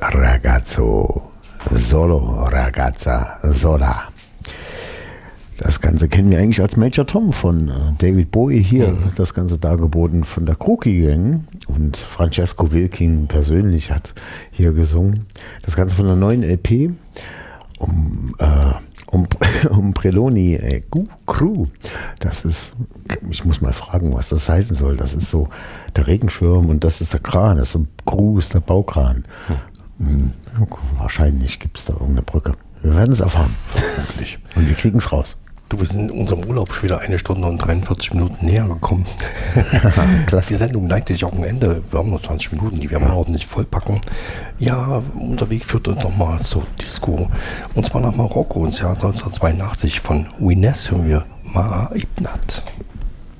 Ragazzo Solo, Ragazza Sola. Das Ganze kennen wir eigentlich als Major Tom von David Bowie hier. Das Ganze dargeboten von der Crookie Gang. Und Francesco Wilking persönlich hat hier gesungen. Das Ganze von der neuen LP um Preloni Crew. Das ist, ich muss mal fragen, was das heißen soll. Das ist so der Regenschirm und das ist der Kran. Das ist so Crew ist der Baukran. Wahrscheinlich gibt es da irgendeine Brücke. Wir werden es erfahren. Und wir kriegen es raus. Du, wir sind in unserem Urlaub schon wieder 1 Stunde und 43 Minuten näher gekommen. Klasse. Die Sendung neigt sich auch am Ende. Wir haben noch 20 Minuten, die werden wir ordentlich vollpacken. Ja, Unterweg führt uns nochmal zur Disco. Und zwar nach Marokko ins Jahr 1982 von Wines hören wir Mara Ibnat.